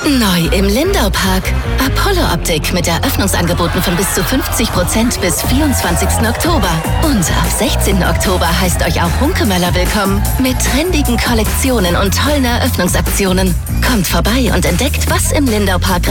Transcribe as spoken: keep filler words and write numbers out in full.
Neu im Lindau Park. Apollo Optik mit Eröffnungsangeboten von bis zu fünfzig Prozent bis vierundzwanzigsten Oktober. Und ab sechzehnten Oktober heißt euch auch Hunkemöller willkommen. Mit trendigen Kollektionen und tollen Eröffnungsaktionen. Kommt vorbei und entdeckt, was im Lindau Park